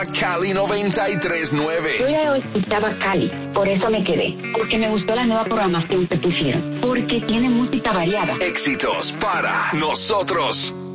Cali 93.9. Yo ya escuchaba Cali, por eso me quedé. Porque me gustó la nueva programación que pusieron. Porque tiene música variada. Éxitos para nosotros.